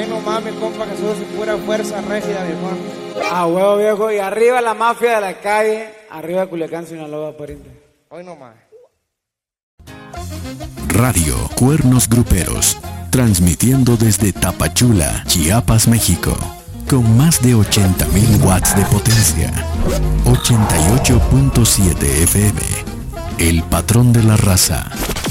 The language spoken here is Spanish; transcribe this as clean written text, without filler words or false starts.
Ahí nomás, mi compa Jesús, y pura fuerza rígida, viejón. Ah, huevo, viejo. Y arriba la mafia de la calle. Arriba Culiacán, Sinaloa, pariente. Hoy nomás. Radio Cuernos Gruperos, transmitiendo desde Tapachula, Chiapas, México, con más de 80,000 watts de potencia. 88.7 FM, el patrón de la raza.